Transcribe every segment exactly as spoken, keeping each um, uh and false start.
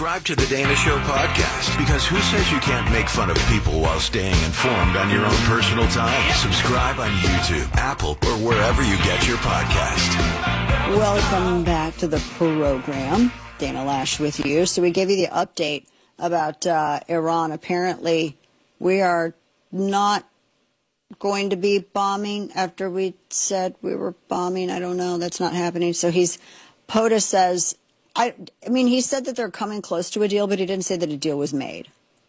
Subscribe to the Dana Show podcast, because who says you can't make fun of people while staying informed on your own personal time? Subscribe on YouTube, Apple, or wherever you get your podcast. Welcome back to the program. Dana Lash with you. So we gave you the update about uh, Iran. Apparently, we are not going to be bombing after we said we were bombing. I don't know. That's not happening. So he's, POTUS says, I, I mean, he said that they're coming close to a deal, but he didn't say that a deal was made.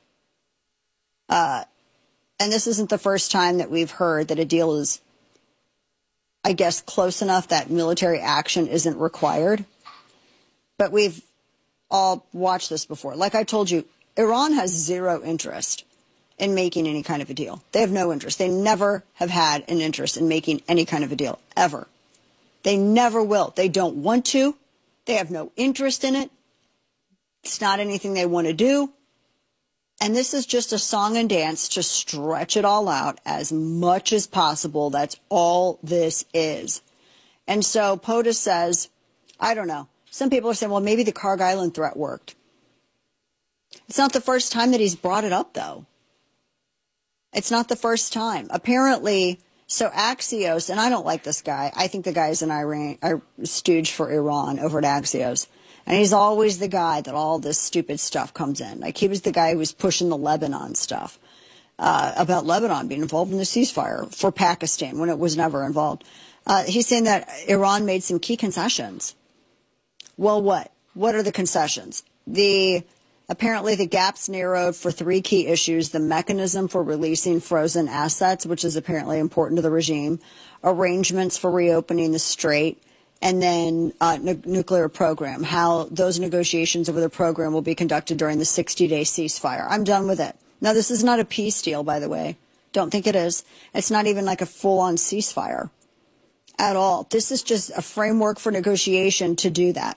Uh, and this isn't the first time that we've heard that a deal is, I guess, close enough that military action isn't required. But we've all watched this before. Like I told you, Iran has zero interest in making any kind of a deal. They have no interest. They never have had an interest in making any kind of a deal, ever. They never will. They don't want to. They have no interest in it. It's not anything they want to do. And this is just a song and dance to stretch it all out as much as possible. That's all this is. And so POTUS says, I don't know. Some people are saying, well, maybe the Karg Island threat worked. It's not the first time that he's brought it up, though. It's not the first time. Apparently, so Axios, and I don't like this guy. I think the guy's an Iran, a stooge for Iran over at Axios. And he's always the guy that all this stupid stuff comes in. Like, he was the guy who was pushing the Lebanon stuff, uh, about Lebanon being involved in the ceasefire for Pakistan when it was never involved. Uh, he's saying that Iran made some key concessions. Well, what? What are the concessions? The Apparently, the gaps narrowed for three key issues: the mechanism for releasing frozen assets, which is apparently important to the regime, arrangements for reopening the strait, and then uh, n- nuclear program, how those negotiations over the program will be conducted during the sixty-day ceasefire. I'm done with it. Now, this is not a peace deal, by the way. Don't think it is. It's not even like a full-on ceasefire at all. This is just a framework for negotiation to do that.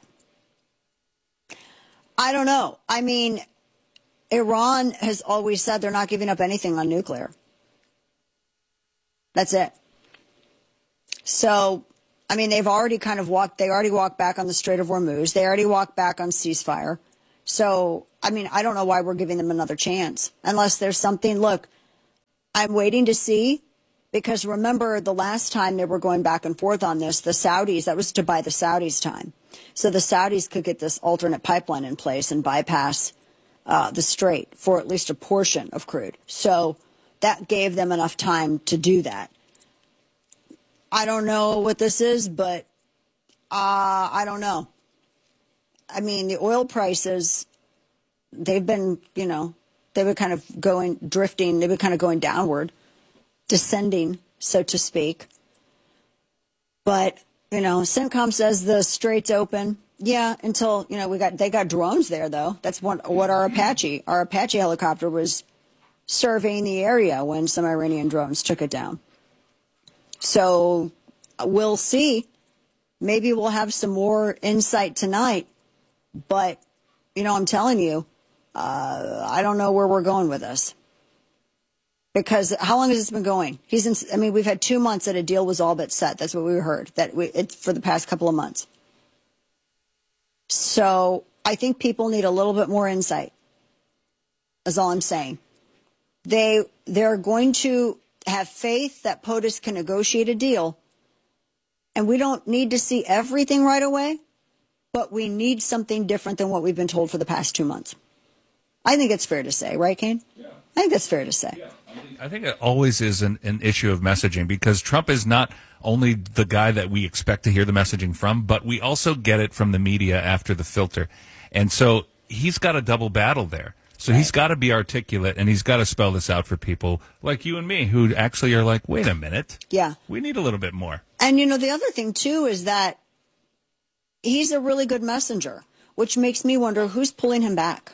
I don't know. I mean, Iran has always said they're not giving up anything on nuclear. That's it. So, I mean, they've already kind of walked, they already walked back on the Strait of Hormuz. They already walked back on ceasefire. So, I mean, I don't know why we're giving them another chance. Unless there's something, look, I'm waiting to see, because remember the last time they were going back and forth on this, the Saudis, that was to buy the Saudis time. So the Saudis could get this alternate pipeline in place and bypass uh, the strait for at least a portion of crude. So that gave them enough time to do that. I don't know what this is, but uh, I don't know. I mean, the oil prices, they've been, you know, they've been kind of going, drifting, they've been kind of going downward, descending, so to speak. But, you know, CENTCOM says the strait's open. Yeah, until, you know, we got, they got drones there, though. That's what, what our Apache, our Apache helicopter was surveying the area when some Iranian drones took it down. So we'll see. Maybe we'll have some more insight tonight. But, you know, I'm telling you, uh, I don't know where we're going with this. Because how long has this been going? He's in, I mean, we've had two months that a deal was all but set. That's what we heard, that we, it's for the past couple of months. So I think people need a little bit more insight, is all I'm saying. They, they're going to have faith that POTUS can negotiate a deal. And we don't need to see everything right away, but we need something different than what we've been told for the past two months. I think it's fair to say, right, Kane? Yeah. I think that's fair to say. Yeah. I think it always is an, an issue of messaging, because Trump is not only the guy that we expect to hear the messaging from, but we also get it from the media after the filter. And so he's got a double battle there. So right. He's got to be articulate, and he's got to spell this out for people like you and me who actually are like, wait a minute. Yeah. We need a little bit more. And, you know, the other thing, too, is that he's a really good messenger, which makes me wonder who's pulling him back.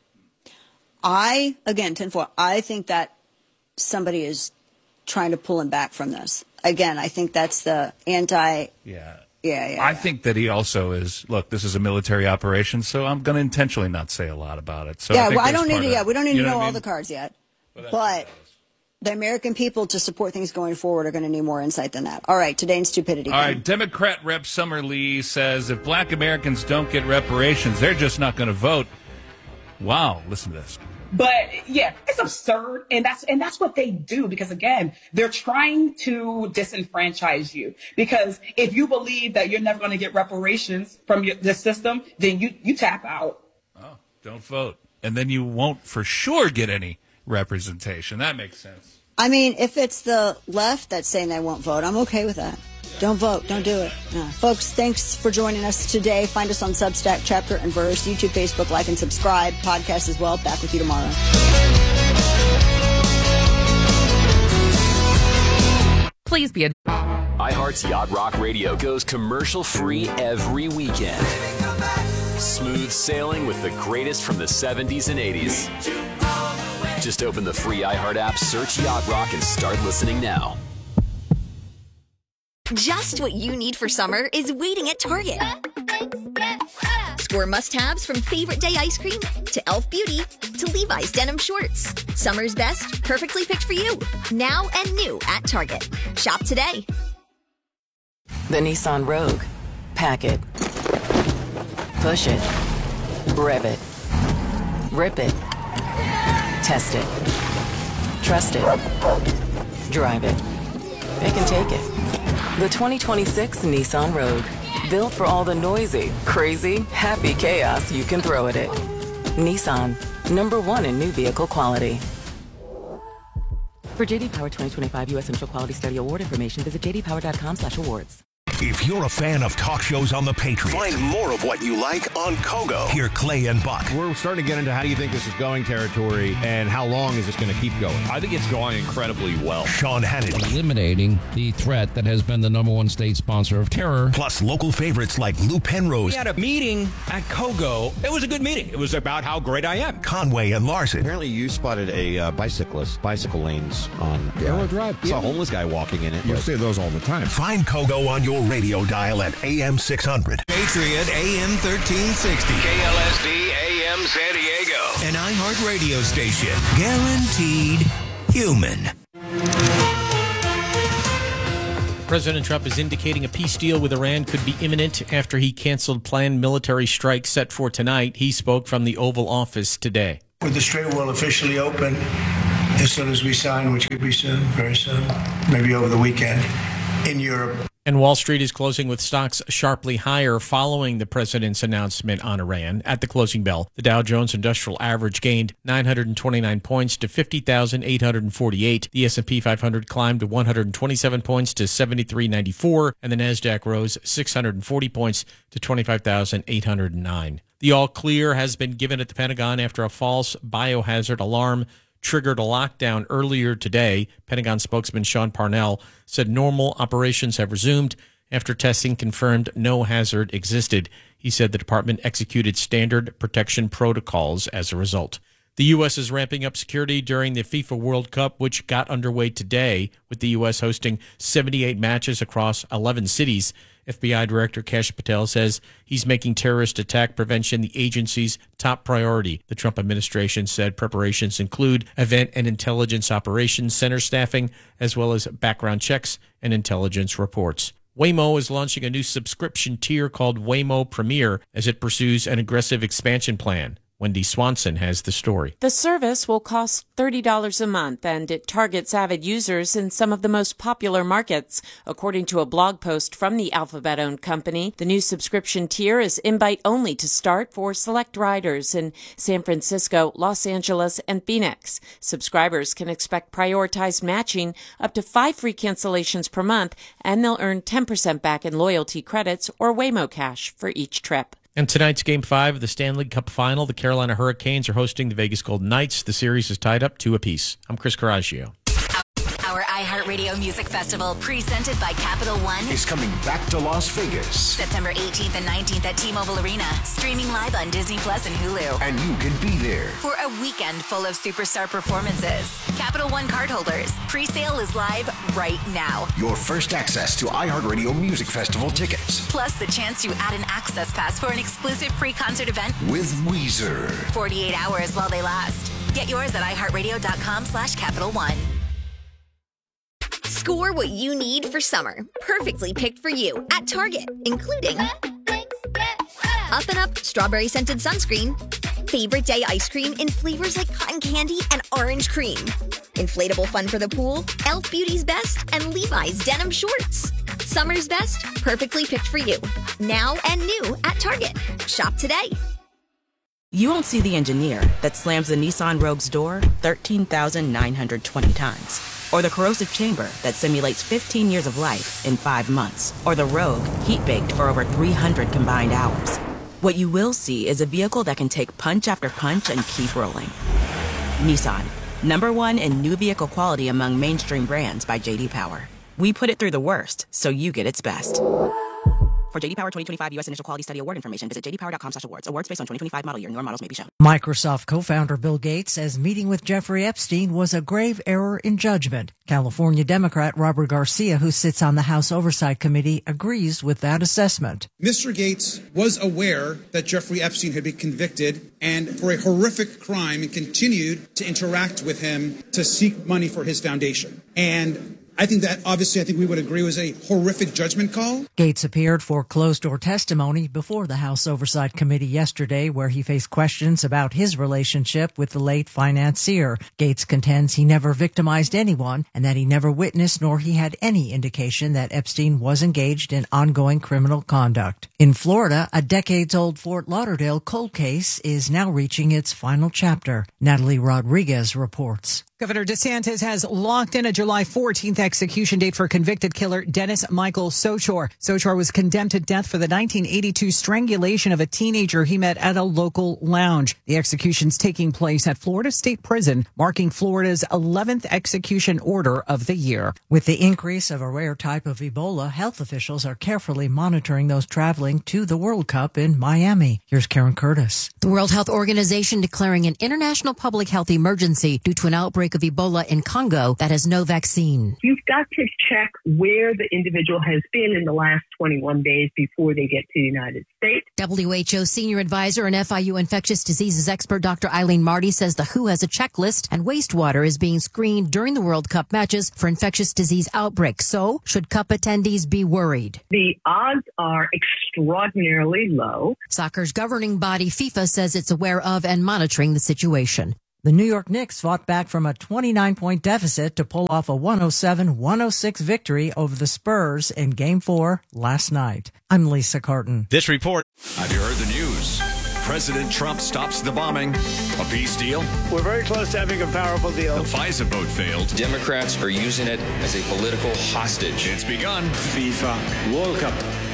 I, again, tinfoil, I think that somebody is trying to pull him back from this. Again, I think that's the anti... Yeah. Yeah, yeah. I yeah. think that he also is, look, this is a military operation, so I'm going to intentionally not say a lot about it. So yeah, I well, I don't need to, of, yeah, we don't need to know, know all mean? the cards yet. Well, but the American people, to support things going forward, are going to need more insight than that. All right, today in Stupidity. All right, Democrat Rep Summer Lee says if black Americans don't get reparations, they're just not going to vote. Wow, listen to this. But yeah, it's absurd. And that's, and that's what they do because again, they're trying to disenfranchise you because if you believe that you're never going to get reparations from your, the system, then you, you tap out. Oh, don't vote. And then you won't for sure get any representation. That makes sense. I mean, if it's the left that's saying they won't vote, I'm okay with that. Don't vote. Don't do it. No. Folks, thanks for joining us today. Find us on Substack, Chapter and Verse, YouTube, Facebook, like, and subscribe. Podcast as well. Back with you tomorrow. Please be a... iHeart's Yacht Rock Radio goes commercial-free every weekend. Smooth sailing with the greatest from the seventies and eighties. Just open the free iHeart app, search Yacht Rock, and start listening now. Just what you need for summer is waiting at Target. Score must-haves from Favorite Day ice cream to e l f Beauty to Levi's denim shorts. Summer's best, perfectly picked for you. Now and new at Target. Shop today. The Nissan Rogue. Pack it. Push it. Rev it. Rip it. Test it. Trust it. Drive it. It can take it. The twenty twenty-six Nissan Rogue. Built for all the noisy, crazy, happy chaos you can throw at it. Nissan. Number one in new vehicle quality. For J D Power twenty twenty-five U S Central Quality Study Award information, visit j d power dot com slash awards. If you're a fan of talk shows on The Patriot, Find more of what you like on Kogo. hear Clay and Buck. We're starting to get into how do you think this is going territory and how long is this going to keep going? I think it's going incredibly well. Sean Hannity. Eliminating the threat that has been the number one state sponsor of terror. Plus local favorites like Lou Penrose. We had a meeting at Kogo. It was a good meeting. It was about how great I am. Conway and Larson. Apparently you spotted a uh, bicyclist, bicycle lanes on Arrow Drive. Saw a homeless guy walking in it. You see those all the time. Find Kogo on your radio dial at A M six hundred. Patriot A M thirteen sixty. K L S D A M San Diego. An iHeart radio station. Guaranteed human. President Trump is indicating a peace deal with Iran could be imminent after he canceled planned military strikes set for tonight. He spoke from the Oval Office today. With the Strait will officially open as soon as we sign, which could be soon, very soon, maybe over the weekend, in Europe. And Wall Street is closing with stocks sharply higher following the president's announcement on Iran. At the closing bell, the Dow Jones Industrial Average gained nine hundred twenty-nine points to fifty thousand eight hundred forty-eight. The S and P five hundred climbed to one hundred twenty-seven points to seventy-three ninety-four, and the Nasdaq rose six hundred forty points to twenty-five thousand eight hundred nine. The all clear has been given at the Pentagon after a false biohazard alarm triggered a lockdown earlier today. Pentagon spokesman Sean Parnell said normal operations have resumed after testing confirmed no hazard existed. He said the department executed standard protection protocols as a result. The U S is ramping up security during the FIFA World Cup, which got underway today, with the U S hosting seventy-eight matches across eleven cities. F B I Director Kash Patel says he's making terrorist attack prevention the agency's top priority. The Trump administration said preparations include event and intelligence operations center staffing, as well as background checks and intelligence reports. Waymo is launching a new subscription tier called Waymo Premier as it pursues an aggressive expansion plan. Wendy Swanson has the story. The service will cost thirty dollars a month, and it targets avid users in some of the most popular markets. According to a blog post from the Alphabet-owned company, the new subscription tier is invite only to start for select riders in San Francisco, Los Angeles, and Phoenix. Subscribers can expect prioritized matching, up to five free cancellations per month, and they'll earn ten percent back in loyalty credits or Waymo Cash for each trip. And tonight's Game five of the Stanley Cup Final, the Carolina Hurricanes are hosting the Vegas Golden Knights. The series is tied up two apiece. I'm Chris Coraggio. Our iHeartRadio Music Festival, presented by Capital One, is coming back to Las Vegas. September eighteenth and nineteenth at T-Mobile Arena. Streaming live on Disney Plus and Hulu. And you can be there For a weekend full of superstar performances. Capital One cardholders, pre-sale is live right now. your first access to iHeartRadio Music Festival tickets. Plus the chance to add an access pass for an exclusive pre-concert event With Weezer. forty-eight hours while they last. Get yours at iHeartRadio.com slash Capital One. Score what you need for summer. Perfectly picked for you at Target, including Up and Up Strawberry Scented Sunscreen, favorite day ice cream in flavors like cotton candy and orange cream. Inflatable fun for the pool, e l f Beauty's Best, and Levi's denim shorts. Summer's best, perfectly picked for you. Now and new at Target. Shop today. You won't see the engineer that slams the Nissan Rogue's door thirteen thousand nine hundred twenty times. Or the corrosive chamber that simulates fifteen years of life in five months. Or the Rogue heat-baked for over three hundred combined hours. What you will see is a vehicle that can take punch after punch and keep rolling. Nissan, number one in new vehicle quality among mainstream brands by J D Power. We put it through the worst, so you get its best. For J D Power twenty twenty-five U S Initial Quality Study Award information, visit j d power dot com slash awards. Awards based on twenty twenty-five model year. Newer models may be shown. Microsoft co-founder Bill Gates says meeting with Jeffrey Epstein was a grave error in judgment. California Democrat Robert Garcia, who sits on the House Oversight Committee, agrees with that assessment. Mister Gates was aware that Jeffrey Epstein had been convicted and for a horrific crime and continued to interact with him to seek money for his foundation. And I think that, obviously, I think we would agree was a horrific judgment call. Gates appeared for closed-door testimony before the House Oversight Committee yesterday, where he faced questions about his relationship with the late financier. Gates contends he never victimized anyone and that he never witnessed nor he had any indication that Epstein was engaged in ongoing criminal conduct. In Florida, a decades-old Fort Lauderdale cold case is now reaching its final chapter. Natalie Rodriguez reports. Governor DeSantis has locked in a July fourteenth execution date for convicted killer Dennis Michael Sochor. Sochor was condemned to death for the nineteen eighty-two strangulation of a teenager he met at a local lounge. The execution's taking place at Florida State Prison, marking Florida's eleventh execution order of the year. With the increase of a rare type of Ebola, health officials are carefully monitoring those traveling to the World Cup in Miami. Here's Karen Curtis. The World Health Organization declaring an international public health emergency due to an outbreak of Ebola in Congo that has no vaccine. You've got to check where the individual has been in the last twenty-one days before they get to the United States. W H O senior advisor and F I U infectious diseases expert Doctor Eileen Marty says the W H O has a checklist and wastewater is being screened during the World Cup matches for infectious disease outbreaks. So, should Cup attendees be worried? The odds are extraordinarily low. Soccer's governing body FIFA says it's aware of and monitoring the situation. The New York Knicks fought back from a twenty-nine point deficit to pull off a one oh seven one oh six victory over the Spurs in Game four last night. I'm Lisa Carton. This report. Have you heard the news? President Trump stops the bombing. A peace deal? We're very close to having a powerful deal. The FISA vote failed. Democrats are using it as a political hostage. It's begun. FIFA World Cup.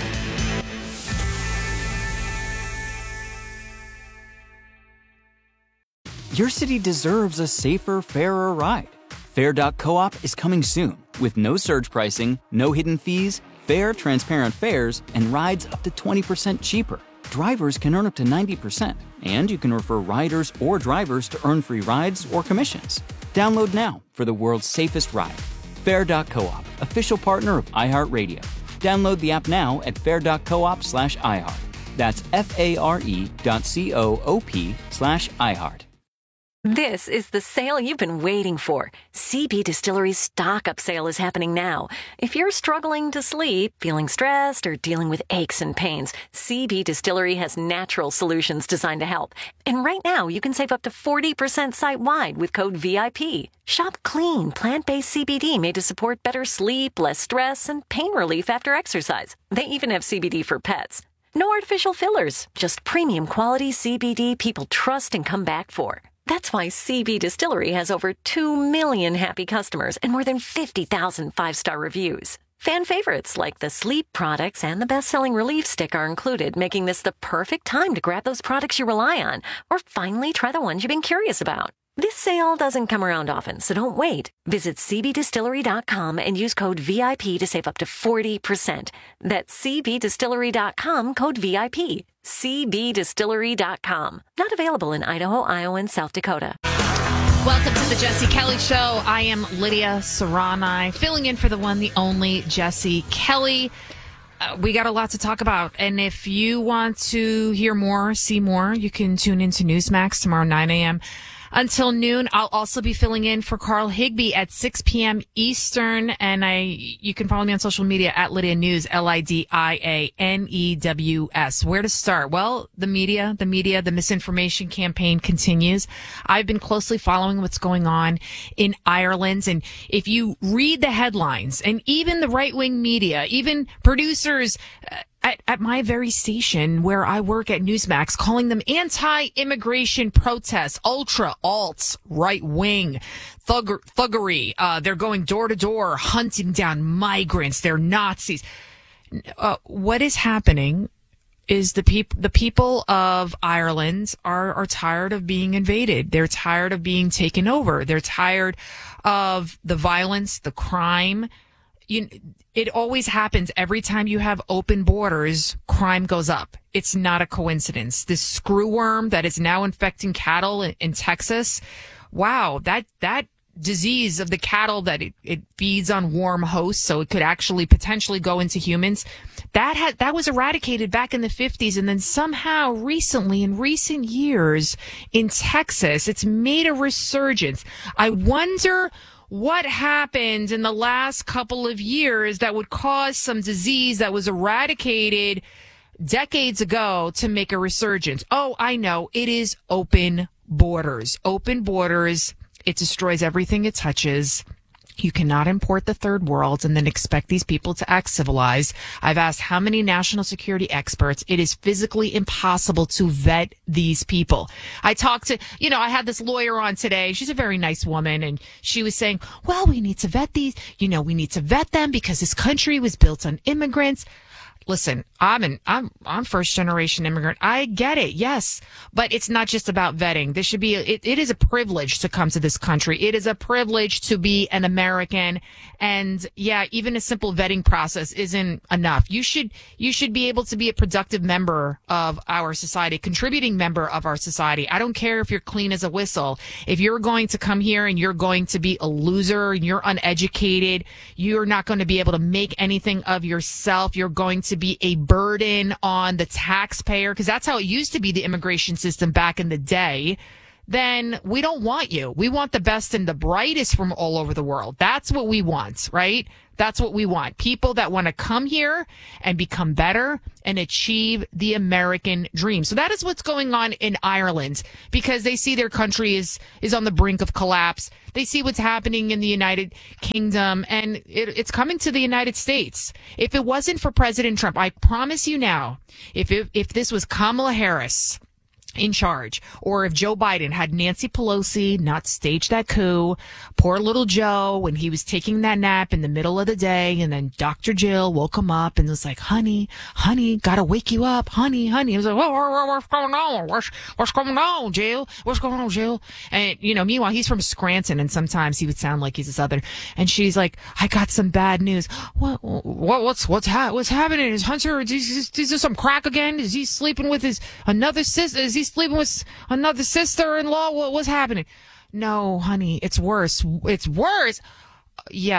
Your city deserves a safer, fairer ride. Fair dot coop is coming soon with no surge pricing, no hidden fees, fair, transparent fares, and rides up to twenty percent cheaper. Drivers can earn up to ninety percent, and you can refer riders or drivers to earn free rides or commissions. Download now for the world's safest ride. Fair dot coop, official partner of iHeartRadio. Download the app now at fair dot coop slash iHeart. That's F-A-R-E dot C-O-O-P slash iHeart. This is the sale you've been waiting for. C B Distillery's Stock Up sale is happening now. If you're struggling to sleep, feeling stressed, or dealing with aches and pains, C B Distillery has natural solutions designed to help. And right now, you can save up to forty percent site-wide with code V I P. Shop clean, plant-based C B D made to support better sleep, less stress, and pain relief after exercise. They even have C B D for pets. No artificial fillers, just premium quality C B D people trust and come back for. That's why C B Distillery has over two million happy customers and more than fifty thousand five-star reviews. Fan favorites like the sleep products and the best-selling Relief Stick are included, making this the perfect time to grab those products you rely on or finally try the ones you've been curious about. This sale doesn't come around often, so don't wait. Visit c b distillery dot com and use code V I P to save up to forty percent. That's c b distillery dot com, code V I P. c b distillery dot com. Not available in Idaho, Iowa, and South Dakota. Welcome to the Jesse Kelly Show. I am Lydia Serrani, filling in for the one, the only Jesse Kelly. Uh, we got a lot to talk about, and if you want to hear more, see more, you can tune into Newsmax tomorrow, nine a.m., until noon. I'll also be filling in for Carl Higbee at six p.m. Eastern. And I, you can follow me on social media at Lydia News, L I D I A N E W S. Where to start? Well, the media, the media, the misinformation campaign continues. I've been closely following what's going on in Ireland. And if you read the headlines, and even the right-wing media, even producers uh, At, at my very station where I work at Newsmax, calling them anti-immigration protests, ultra, alts, right-wing, thugger, thuggery. Uh, they're going door to door, hunting down migrants. They're Nazis. Uh, what is happening is the people, the people of Ireland are, are tired of being invaded. They're tired of being taken over. They're tired of the violence, the crime. You, it always happens every time you have open borders, crime goes up. It's not a coincidence. This screwworm that is now infecting cattle in, in Texas. Wow, that, that disease of the cattle that it, it feeds on warm hosts, so it could actually potentially go into humans. That had, that was eradicated back in the fifties. And then somehow recently, in recent years in Texas, it's made a resurgence. I wonder what happened in the last couple of years that would cause some disease that was eradicated decades ago to make a resurgence. Oh, I know. It is open borders. Open borders. It destroys everything it touches. You cannot import the third world and then expect these people to act civilized. I've asked how many national security experts. It is physically impossible to vet these people. I talked to, you know, I had this lawyer on today. She's a very nice woman. And she was saying, well, we need to vet these. You know, we need to vet them because this country was built on immigrants. Listen, I'm an, I'm, I'm first generation immigrant. I get it. Yes. But it's not just about vetting. This should be, a, it, it is a privilege to come to this country. It is a privilege to be an American. And yeah, even a simple vetting process isn't enough. You should, you should be able to be a productive member of our society, contributing member of our society. I don't care if you're clean as a whistle. If you're going to come here and you're going to be a loser and you're uneducated, you're not going to be able to make anything of yourself. You're going to be a burden on the taxpayer, because that's how it used to be, the immigration system back in the day. Then we don't want you. We want the best and the brightest from all over the world. That's what we want, right? That's what we want. People that want to come here and become better and achieve the American dream. So that is what's going on in Ireland, because they see their country is, is on the brink of collapse. They see what's happening in the United Kingdom, and it, it's coming to the United States. If it wasn't for President Trump, I promise you now, if it, if this was Kamala Harris in charge, or if Joe Biden had Nancy Pelosi not staged that coup, poor little Joe, when he was taking that nap in the middle of the day, and then Doctor Jill woke him up and was like, honey, honey, gotta wake you up, honey, honey. He was like, whoa, what's going on? What's, what's going on, Jill? What's going on, Jill? And, you know, meanwhile, he's from Scranton, and sometimes he would sound like he's a Southern. And she's like, I got some bad news. What, what what's, what's, ha- what's happening? Is Hunter, is, is, is there some crack again? Is he sleeping with his, another sister? Is he sleeping with another sister-in-law? What was happening? No, honey, it's worse. It's worse. Yeah,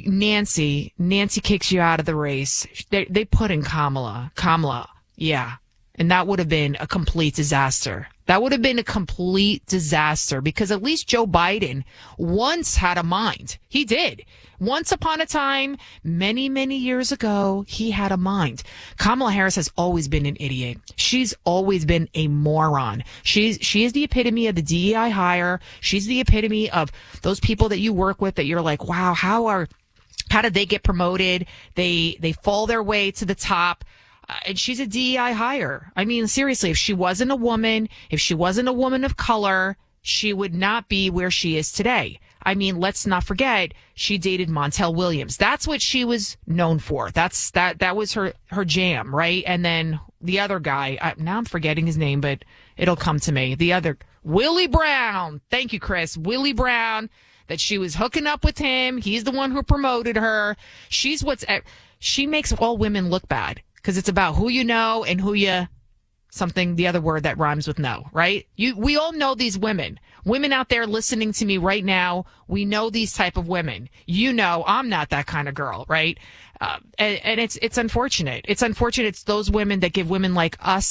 Nancy. Nancy kicks you out of the race. They they put in Kamala. Kamala. Yeah. And that would have been a complete disaster. That would have been a complete disaster, because at least Joe Biden once had a mind. He did. Once upon a time, many, many years ago, he had a mind. Kamala Harris has always been an idiot. She's always been a moron. She's, she is the epitome of the D E I hire. She's the epitome of those people that you work with that you're like, wow, how are, how did they get promoted? They, they fall their way to the top. Uh, and she's a D E I hire. I mean, seriously, if she wasn't a woman, if she wasn't a woman of color, she would not be where she is today. I mean, let's not forget, she dated Montel Williams. That's what she was known for. That's that that was her her jam, right? And then the other guy, I, now I'm forgetting his name, but it'll come to me. The other, Willie Brown. Thank you, Chris. Willie Brown, that she was hooking up with him. He's the one who promoted her. She's what's, she makes all women look bad, because it's about who you know and who you, something, the other word that rhymes with no, right? You, we all know these women. Women out there listening to me right now, we know these type of women. You know, I'm not that kind of girl, right? Uh, and, and it's it's unfortunate. It's unfortunate. It's those women that give women like us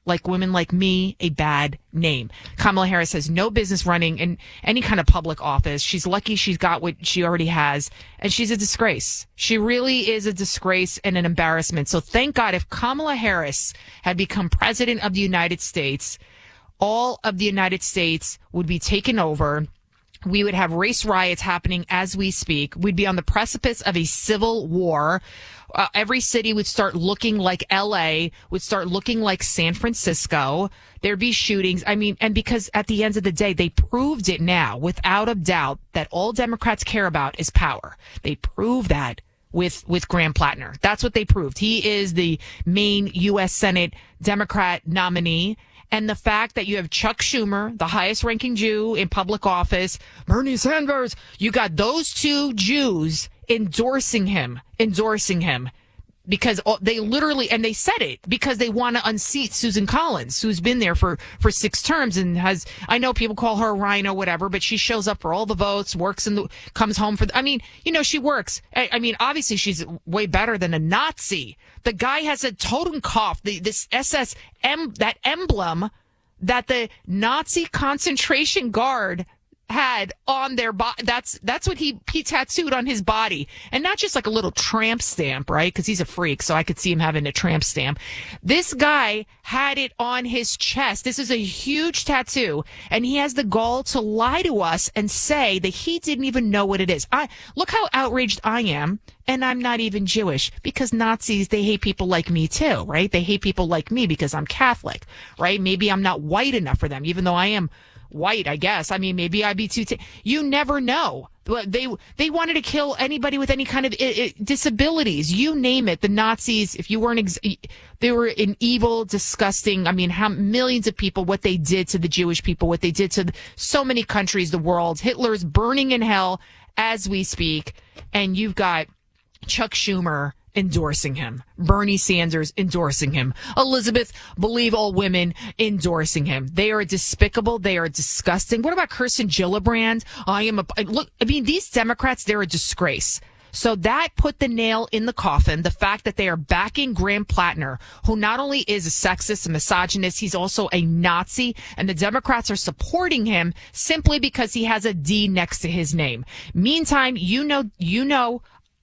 like women like me, a bad name. Kamala Harris has no business running in any kind of public office. She's lucky she's got what she already has, and she's a disgrace. She really is a disgrace and an embarrassment. So thank God if Kamala Harris had become president of the United States, all of the United States would be taken over. We would have race riots happening as we speak. We'd be on the precipice of a civil war. Uh, every city would start looking like L A, would start looking like San Francisco. There'd be shootings. I mean, and because at the end of the day, they proved it now, without a doubt, that all Democrats care about is power. They prove that with, with Graham Plattner. That's what they proved. He is the main U S Senate Democrat nominee. And the fact that you have Chuck Schumer, the highest ranking Jew in public office, Bernie Sanders, you got those two Jews endorsing him, endorsing him because they literally, and they said it because they want to unseat Susan Collins, who's been there for, for six terms and has, I know people call her a rhino, whatever, but she shows up for all the votes, works and comes home for, the, I mean, you know, she works. I, I mean, obviously she's way better than a Nazi. The guy has a Totenkopf, the, this S S M, that emblem that the Nazi concentration guard had on their body. That's that's what he he tattooed on his body, and not just like a little tramp stamp, right? Because he's a freak, so I could see him having a tramp stamp. This guy had it on his chest. This is a huge tattoo, and he has the gall to lie to us and say that he didn't even know what it is. I look how outraged I am, and I'm not even Jewish, because Nazis, they hate people like me too, right? They hate people like me because I'm Catholic, right? Maybe I'm not white enough for them, even though I am white, I guess. I mean, maybe I'd be too. T- you never know. They they wanted to kill anybody with any kind of I- I disabilities. You name it. The Nazis, if you weren't, ex- they were an evil, disgusting. I mean, how millions of people, what they did to the Jewish people, what they did to the, so many countries, the world. Hitler's burning in hell as we speak, and you've got Chuck Schumer endorsing him, Bernie Sanders endorsing him, Elizabeth Believe All Women endorsing him. They are despicable. They are disgusting. What about Kirsten Gillibrand? I am a look. I mean, these Democrats, they're a disgrace. So that put the nail in the coffin. The fact that they are backing Graham Plattner, who not only is a sexist, a misogynist, he's also a Nazi, and the Democrats are supporting him simply because he has a D next to his name. Meantime, you know, you know.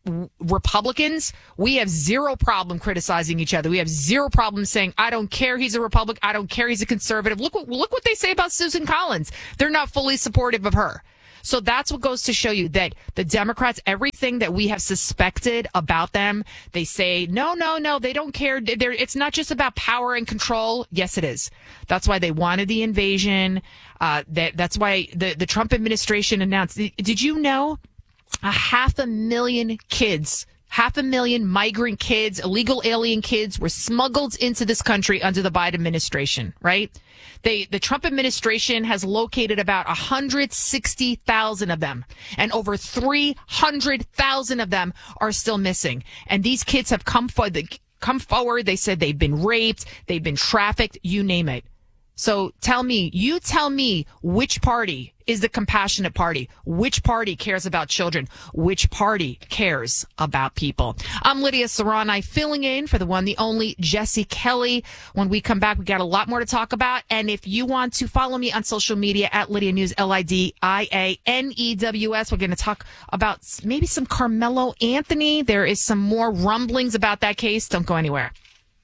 Republicans, we have zero problem criticizing each other. We have zero problem saying, I don't care he's a Republican, I don't care he's a conservative. Look what look what they say about Susan Collins. They're not fully supportive of her. So that's what goes to show you that the Democrats, everything that we have suspected about them, they say, no, no, no, they don't care. They're, it's not just about power and control. Yes, it is. That's why they wanted the invasion. Uh, that, that's why the, the Trump administration announced. Did you know? A half a million kids, half a million migrant kids, illegal alien kids were smuggled into this country under the Biden administration, right? They, the Trump administration has located about one hundred sixty thousand of them, and over three hundred thousand of them are still missing. And these kids have come forward, come forward. They said they've been raped, they've been trafficked, you name it. So tell me, you tell me which party is the compassionate party? Which party cares about children? Which party cares about people? I'm Lydia Serrani, filling in for the one, the only Jesse Kelly. When we come back, we got a lot more to talk about. And if you want to follow me on social media at Lydia News, L I D I A N E W S, we're going to talk about maybe some Carmelo Anthony. There is some more rumblings about that case. Don't go anywhere.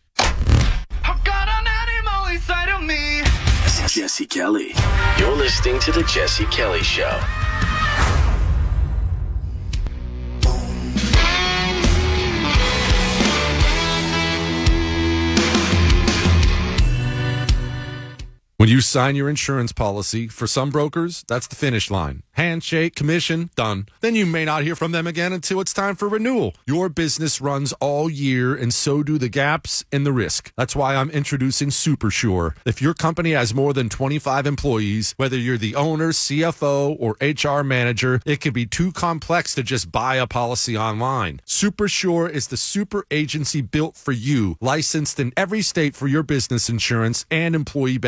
Inside of me. Jesse Kelly. You're listening to The Jesse Kelly Show. When you sign your insurance policy, for some brokers, that's the finish line. Handshake, commission, done. Then you may not hear from them again until it's time for renewal. Your business runs all year, and so do the gaps and the risk. That's why I'm introducing SuperSure. If your company has more than twenty-five employees, whether you're the owner, C F O, or H R manager, it can be too complex to just buy a policy online. SuperSure is the super agency built for you, licensed in every state for your business insurance and employee benefits.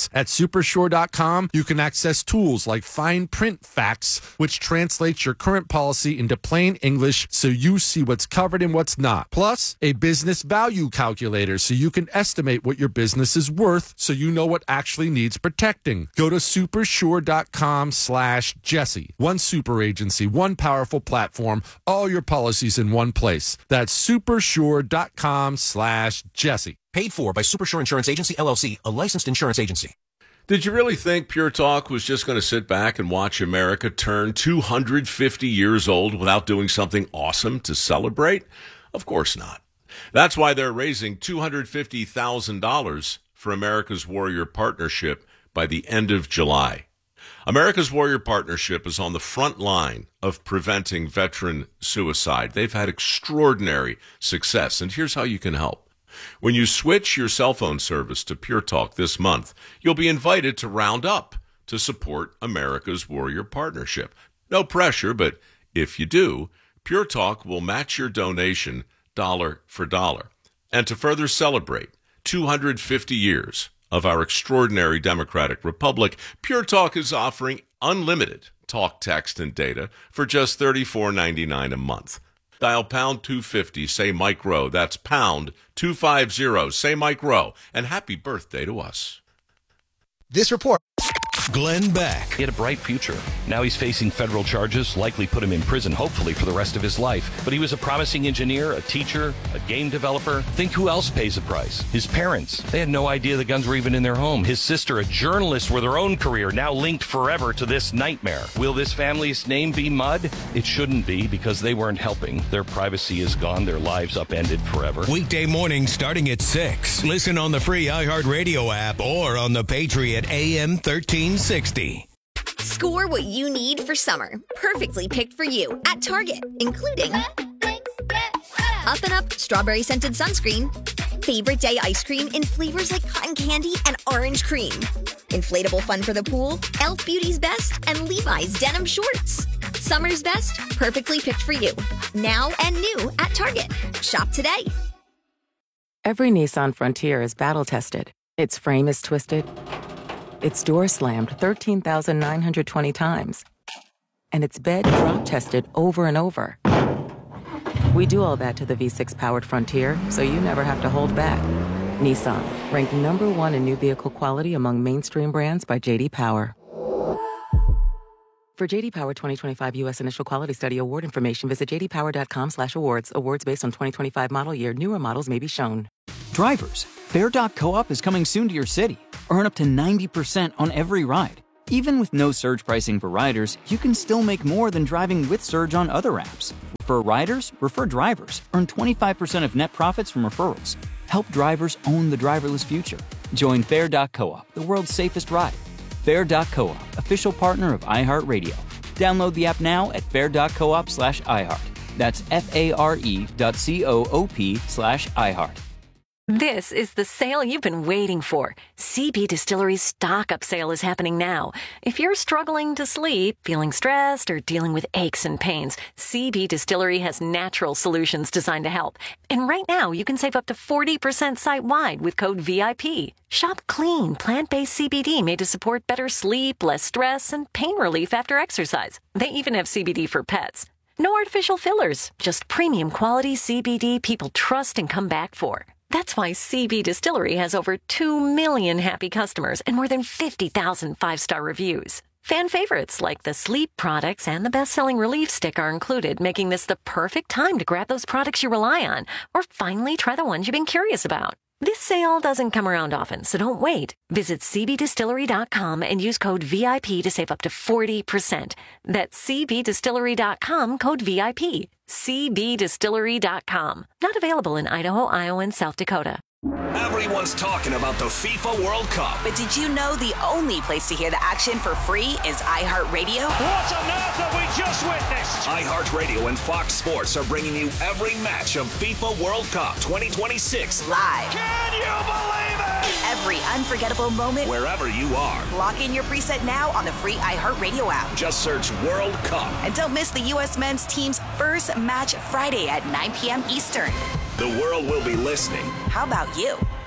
facts. At supersure dot com, you can access tools like fine print facts, which translates your current policy into plain English so you see what's covered and what's not. Plus, a business value calculator so you can estimate what your business is worth so you know what actually needs protecting. Go to supersure dot com slash Jesse. One super agency, one powerful platform, all your policies in one place. That's supersure dot com slash Jesse. Paid for by Supersure Insurance Agency, L L C, a licensed insurance agency. Did you really think Pure Talk was just going to sit back and watch America turn two hundred fifty years old without doing something awesome to celebrate? Of course not. That's why they're raising two hundred fifty thousand dollars for America's Warrior Partnership by the end of July. America's Warrior Partnership is on the front line of preventing veteran suicide. They've had extraordinary success, and here's how you can help. When you switch your cell phone service to Pure Talk this month, you'll be invited to round up to support America's Warrior Partnership. No pressure, but if you do, Pure Talk will match your donation dollar for dollar. And to further celebrate two hundred fifty years of our extraordinary democratic republic, Pure Talk is offering unlimited talk, text, and data for just thirty-four ninety-nine a month. Dial pound two fifty, say Mike Rowe. That's pound two fifty, say Mike Rowe. And happy birthday to us. This report. Glenn Beck. He had a bright future. Now he's facing federal charges, likely put him in prison, hopefully for the rest of his life. But he was a promising engineer, a teacher, a game developer. Think who else pays the price? His parents. They had no idea the guns were even in their home. His sister, a journalist with her own career, now linked forever to this nightmare. Will this family's name be mud? It shouldn't be, because they weren't helping. Their privacy is gone. Their lives upended forever. Weekday mornings starting at six. Listen on the free iHeartRadio app or on the Patriot A M thirteen sixty. Score what you need for summer. Perfectly picked for you at Target, including Up and Up Strawberry Scented Sunscreen, Favorite Day Ice Cream in flavors like cotton candy and orange cream, Inflatable Fun for the Pool, e l f Beauty's Best, and Levi's Denim Shorts. Summer's best, perfectly picked for you. Now and new at Target. Shop today. Every Nissan Frontier is battle-tested. Its frame is twisted. Its door slammed thirteen thousand nine hundred twenty times. And its bed drop tested over and over. We do all that to the V six powered Frontier, so you never have to hold back. Nissan, ranked number one in new vehicle quality among mainstream brands by J D Power. For J D Power twenty twenty-five U S Initial Quality Study Award information, visit j d power dot com slash awards. Awards based on twenty twenty-five model year. Newer models may be shown. Drivers, Fair dot co-op is coming soon to your city. Earn up to ninety percent on every ride. Even with no surge pricing for riders, you can still make more than driving with Surge on other apps. For riders, refer drivers. Earn twenty-five percent of net profits from referrals. Help drivers own the driverless future. Join Fair dot co-op, the world's safest ride. Fair dot co-op, official partner of iHeartRadio. Download the app now at fair dot coop slash iHeart. That's F-A-R-E dot C-O-O-P slash iHeart. This is the sale you've been waiting for. C B Distillery's stock-up sale is happening now. If you're struggling to sleep, feeling stressed, or dealing with aches and pains, C B Distillery has natural solutions designed to help. And right now, you can save up to forty percent site-wide with code V I P. Shop clean, plant-based C B D made to support better sleep, less stress, and pain relief after exercise. They even have C B D for pets. No artificial fillers, just premium quality C B D people trust and come back for. That's why C B Distillery has over two million happy customers and more than fifty thousand five-star reviews. Fan favorites like the sleep products and the best-selling relief stick are included, making this the perfect time to grab those products you rely on or finally try the ones you've been curious about. This sale doesn't come around often, so don't wait. Visit c b distillery dot com and use code V I P to save up to forty percent. That's c b distillery dot com, code V I P. c b distillery dot com. Not available in Idaho, Iowa, and South Dakota. Everyone's talking about the FIFA World Cup. But did you know the only place to hear the action for free is iHeartRadio? What on earth have we just witnessed? iHeartRadio and Fox Sports are bringing you every match of FIFA World Cup twenty twenty-six. Live. Can you believe it? Every unforgettable moment. Wherever you are. Lock in your preset now on the free iHeartRadio app. Just search World Cup. And don't miss the U S men's team's first match Friday at nine p.m. Eastern. The world will be listening. How about you?